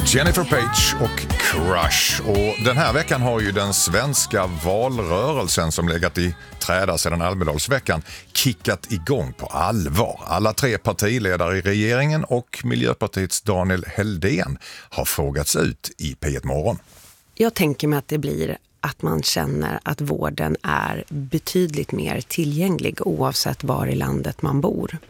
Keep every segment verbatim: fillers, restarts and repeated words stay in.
Jennifer Page och Crush. Och den här veckan har ju den svenska valrörelsen som legat i träda sedan Almedalsveckan kickat igång på allvar. Alla tre partiledare i regeringen och Miljöpartiets Daniel Heldén har frågats ut i P ett Morgon. Jag tänker mig att det blir att man känner att vården är betydligt mer tillgänglig oavsett var i landet man bor.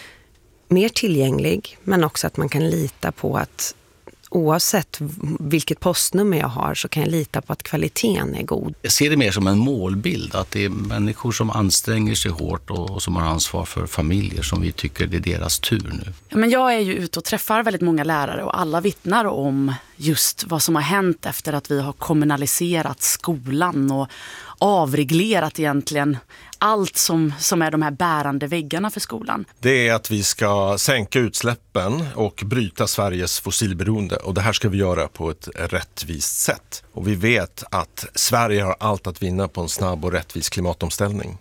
Mer tillgänglig, men också att man kan lita på att oavsett vilket postnummer jag har så kan jag lita på att kvaliteten är god. Jag ser det mer som en målbild, att det är människor som anstränger sig hårt och som har ansvar för familjer som vi tycker det är deras tur nu. Ja, men jag är ju ute och träffar väldigt många lärare och alla vittnar om just vad som har hänt efter att vi har kommunaliserat skolan och avreglerat egentligen allt som, som är de här bärande väggarna för skolan. Det är att vi ska sänka utsläppen och bryta Sveriges fossilberoende, och det här ska vi göra på ett rättvist sätt. Och vi vet att Sverige har allt att vinna på en snabb och rättvis klimatomställning.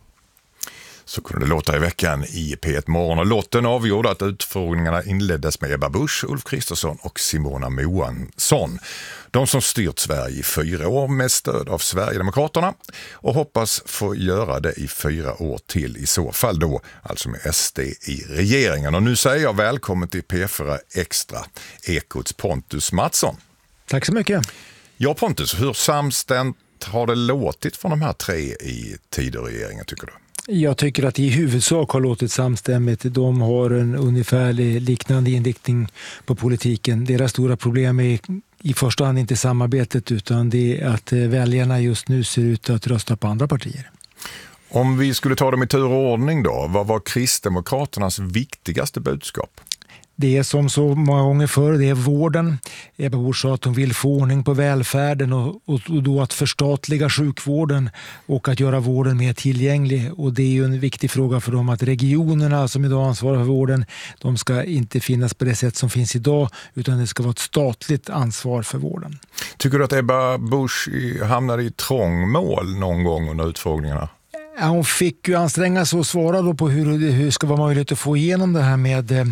Så kunde det låta i veckan i P ett Morgon, och lotten avgjorde att utfrågningarna inleddes med Ebba Busch, Ulf Kristersson och Simona Moansson. De som styrt Sverige i fyra år med stöd av Sverigedemokraterna och hoppas få göra det i fyra år till, i så fall då alltså med S D i regeringen. Och nu säger jag välkommen till P fyra Extra, Ekots Pontus Mattsson. Tack så mycket. Ja Pontus, hur samstämt har det låtit från de här tre i Tidöregeringen tycker du? Jag tycker att i huvudsak har låtit samstämmigt. De har en ungefärlig liknande inriktning på politiken. Deras stora problem är i första hand inte samarbetet, utan det är att väljarna just nu ser ut att rösta på andra partier. Om vi skulle ta dem i tur och ordning då, vad var Kristdemokraternas viktigaste budskap? Det är som så många gånger förr, det är vården. Ebba Busch sa att hon vill få ordning på välfärden och, och, och då att förstatliga sjukvården och att göra vården mer tillgänglig. Och det är ju en viktig fråga för dem att regionerna som idag ansvarar för vården, de ska inte finnas på det sätt som finns idag, utan det ska vara ett statligt ansvar för vården. Tycker du att Ebba Busch hamnade i trångmål någon gång under utfrågningarna? Ja, hon fick ju anstränga sig och svara då på hur det ska vara möjligt att få igenom det här med eh,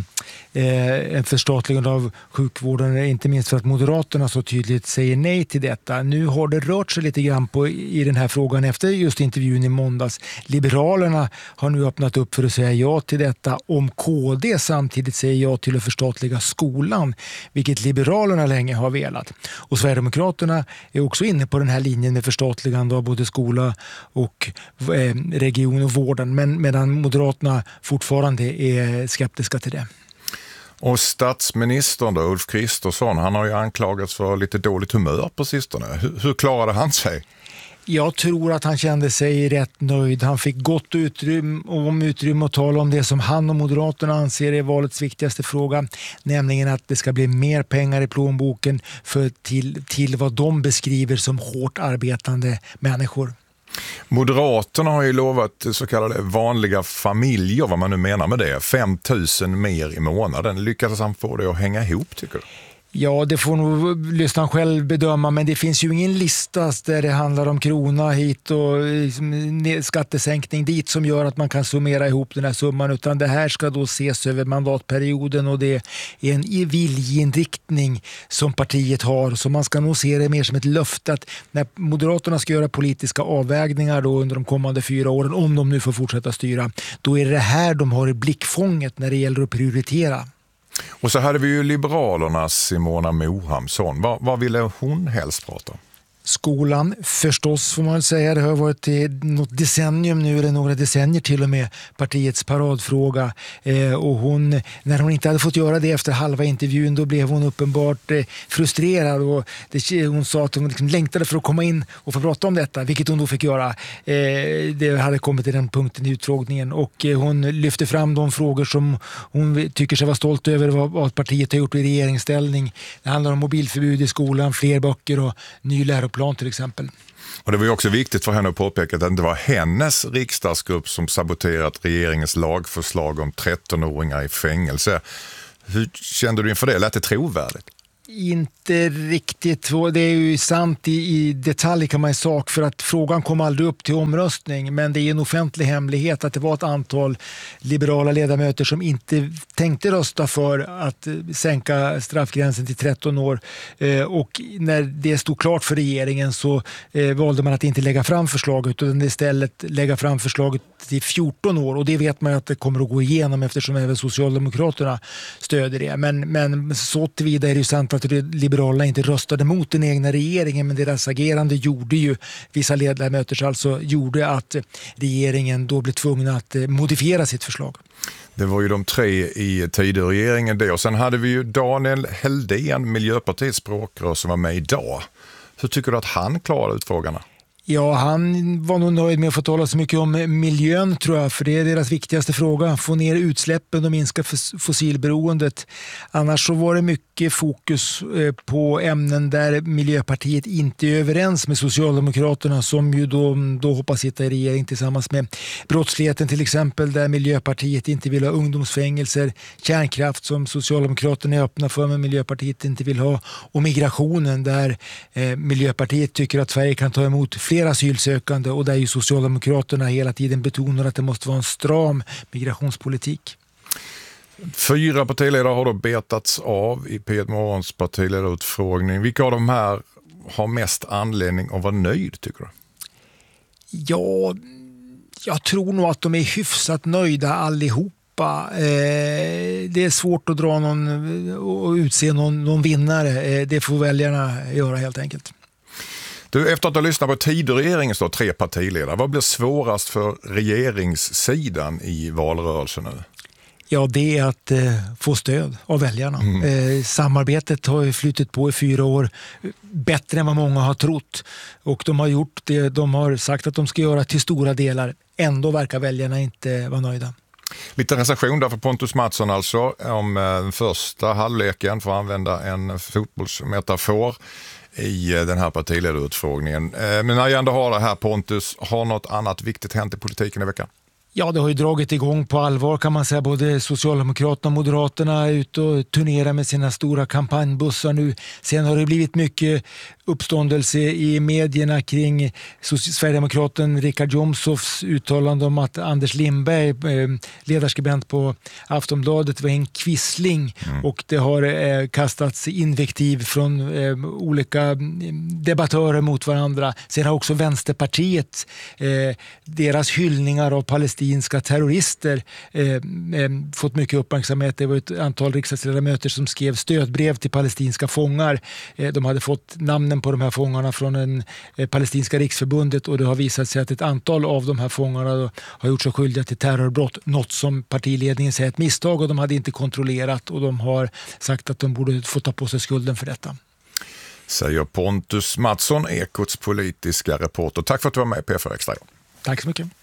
en förstatligande av sjukvården, inte minst för att Moderaterna så tydligt säger nej till detta. Nu har det rört sig lite grann på, i den här frågan efter just intervjun i måndags. Liberalerna har nu öppnat upp för att säga ja till detta om K D samtidigt säger ja till att förstatliga skolan, vilket Liberalerna länge har velat. Och Sverigedemokraterna är också inne på den här linjen med förstatligande av både skola och eh, region och vården, men medan Moderaterna fortfarande är skeptiska till det. Och statsministern då, Ulf Kristersson, han har ju anklagats för lite dåligt humör på sistone. Hur, hur klarade han sig? Jag tror att han kände sig rätt nöjd. Han fick gott utrymme, om utrymme att tala om det som han och Moderaterna anser är valets viktigaste fråga, nämligen att det ska bli mer pengar i plånboken för till, till vad de beskriver som hårt arbetande människor. Moderaterna har ju lovat så kallade vanliga familjer, vad man nu menar med det, fem tusen mer i månaden. Lyckades han få det att hänga ihop tycker du? Ja, det får nog lyssnaren själv bedöma, men det finns ju ingen lista där det handlar om krona hit och skattesänkning dit som gör att man kan summera ihop den här summan, utan det här ska då ses över mandatperioden och det är en viljeinriktning som partiet har, så man ska nog se det mer som ett löfte att när Moderaterna ska göra politiska avvägningar då under de kommande fyra åren, om de nu får fortsätta styra, då är det här de har i blickfånget när det gäller att prioritera. Och så hade vi ju Liberalernas Simona Moansson. Vad, vad ville hon helst prata om? Skolan förstås får man säga. Det har varit något decennium nu, eller några decennier till och med, partiets paradfråga. Eh, och hon, när hon inte hade fått göra det efter halva intervjun, då blev hon uppenbart eh, frustrerad. Och det, hon sa att hon liksom längtade för att komma in och få prata om detta, vilket hon då fick göra. Eh, det hade kommit till den punkten i utfrågningen. Och eh, hon lyfte fram de frågor som hon tycker sig vara stolt över vad, vad partiet har gjort i regeringsställning. Det handlar om mobilförbud i skolan, fler böcker och ny läroplan till exempel. Och det var ju också viktigt för henne att påpeka att det inte var hennes riksdagsgrupp som saboterat regeringens lagförslag om trettonåringar i fängelse. Hur kände du inför det? Lät det trovärdigt? Inte riktigt. Det är ju sant i, i detalj kan man sak för att frågan kom aldrig upp till omröstning, men det är en offentlig hemlighet att det var ett antal liberala ledamöter som inte tänkte rösta för att sänka straffgränsen till tretton år, och när det stod klart för regeringen så valde man att inte lägga fram förslaget utan istället lägga fram förslaget till fjorton år, och det vet man att det kommer att gå igenom eftersom även Socialdemokraterna stöder det. Men, men så tillvida är det ju sant att Liberalerna inte röstade mot den egna regeringen, men deras agerande gjorde ju, vissa ledamöter alltså, gjorde att regeringen då blev tvungen att modifiera sitt förslag. Det var ju de tre i tidigare regeringen det, och sen hade vi ju Daniel Heldén, Miljöpartiets språkrör, som var med idag. Hur tycker du att han klarade utfrågarna? Ja, han var nog nöjd med att få tala så mycket om miljön, tror jag, för det är deras viktigaste fråga. Få ner utsläppen och minska fossilberoendet. Annars så var det mycket fokus på ämnen där Miljöpartiet inte är överens med Socialdemokraterna, som ju då, då hoppas sitta i regering tillsammans med brottsligheten till exempel, där Miljöpartiet inte vill ha ungdomsfängelser, kärnkraft som Socialdemokraterna är öppna för men Miljöpartiet inte vill ha, och migrationen där eh, Miljöpartiet tycker att Sverige kan ta emot fler asylsökande, och där ju Socialdemokraterna hela tiden betonar att det måste vara en stram migrationspolitik. Fyra partiledare har då betats av i P ett Morgons partiledarutfrågning. Vilka av de här har mest anledning att vara nöjd, tycker du? Ja, jag tror nog att de är hyfsat nöjda allihopa. Eh, det är svårt att dra någon och utse någon, någon vinnare. Eh, det får väljarna göra helt enkelt. Du, efter att ha lyssnat på tidigare regeringens då, tre partiledare, vad blir svårast för regeringssidan i valrörelsen nu? Ja, det är att eh, få stöd av väljarna. Mm. Eh, samarbetet har ju flyttat på i fyra år bättre än vad många har trott. Och de har gjort det de har sagt att de ska göra till stora delar. Ändå verkar väljarna inte vara nöjda. Lite recension där för Pontus Mattsson alltså om den första halvleken, för att använda en fotbollsmetafor i den här partiledarutfrågningen. Men när jag ändå har det här, Pontus, har något annat viktigt hänt i politiken i veckan? Ja, det har ju dragit igång på allvar kan man säga. Både Socialdemokraterna och Moderaterna är ute och turnerar med sina stora kampanjbussar nu. Sen har det blivit mycket uppståndelse i medierna kring Sverigedemokraten Richard Jomshofs uttalande om att Anders Lindberg, ledarskribent på Aftonbladet, var en kvissling. Mm. Och det har kastats invektiv från olika debattörer mot varandra. Sen har också Vänsterpartiet deras hyllningar av palestinska terrorister eh, fått mycket uppmärksamhet. Det var ett antal riksdagsledamöter som skrev stödbrev till palestinska fångar. Eh, de hade fått namnen på de här fångarna från en eh, palestinska riksförbundet, och det har visat sig att ett antal av de här fångarna då har gjort sig skyldiga till terrorbrott. Något som partiledningen säger ett misstag, och de hade inte kontrollerat, och de har sagt att de borde få ta på sig skulden för detta. Säger Pontus Mattsson, Ekots politiska reporter. Tack för att du var med i P fyra Extra. Tack så mycket.